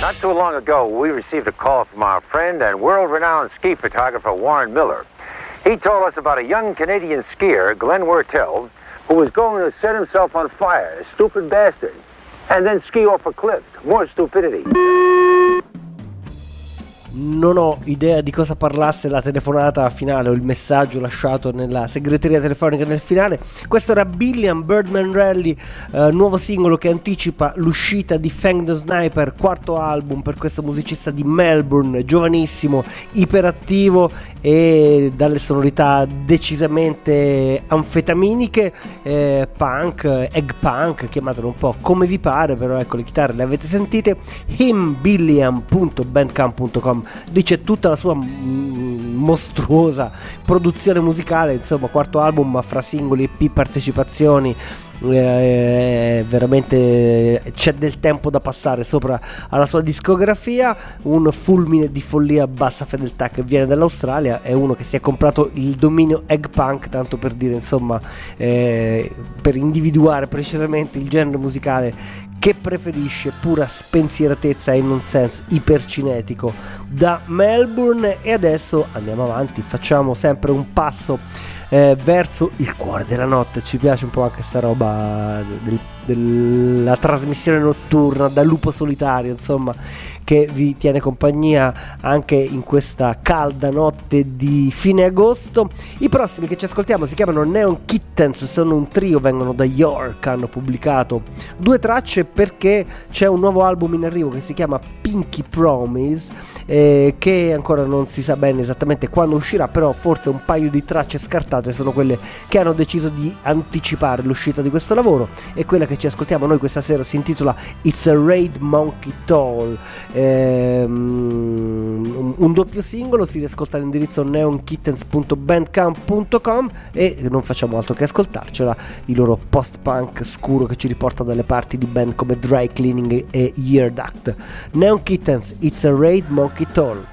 Not too long ago, we received a call from our friend and world-renowned ski photographer Warren Miller. He told us about a young Canadian skier, Glenn Wertel, who was going to set himself on fire, a stupid bastard, and then ski off a cliff. More stupidity. Non ho idea di cosa parlasse la telefonata finale o il messaggio lasciato nella segreteria telefonica nel finale. Questo era Billiam Birdman Rally, nuovo singolo che anticipa l'uscita di Fang the Sniper, quarto album per questo musicista di Melbourne, giovanissimo, iperattivo e dalle sonorità decisamente anfetaminiche, punk, egg punk, chiamatelo un po' come vi pare, però ecco, le chitarre le avete sentite. himbilliam.bandcamp.com, lì c'è tutta la sua mostruosa produzione musicale, insomma, quarto album fra singoli, EP, partecipazioni. Veramente c'è del tempo da passare sopra alla sua discografia. Un fulmine di follia a bassa fedeltà che viene dall'Australia. È uno che si è comprato il dominio Egg Punk, tanto per dire, insomma, per individuare precisamente il genere musicale che preferisce, pura spensieratezza e nonsense ipercinetico da Melbourne. E adesso andiamo avanti, facciamo sempre un passo verso il cuore della notte. Ci piace un po' anche sta roba della trasmissione notturna da lupo solitario, insomma, che vi tiene compagnia anche in questa calda notte di fine agosto. I prossimi che ci ascoltiamo si chiamano Neon Kittens, sono un trio, vengono da York, hanno pubblicato 2 tracce perché c'è un nuovo album in arrivo che si chiama Pinky Promise, che ancora non si sa bene esattamente quando uscirà, però forse un paio di tracce scartate sono quelle che hanno deciso di anticipare l'uscita di questo lavoro, e quella che ci ascoltiamo noi questa sera si intitola It's a Raid Monkey Toll. Un doppio singolo, si riascolta all'indirizzo neonkittens.bandcamp.com e non facciamo altro che ascoltarcela, il loro post-punk scuro che ci riporta dalle parti di band come Dry Cleaning e Year Duct. Neon Kittens, It's a Raid Monkey Toll.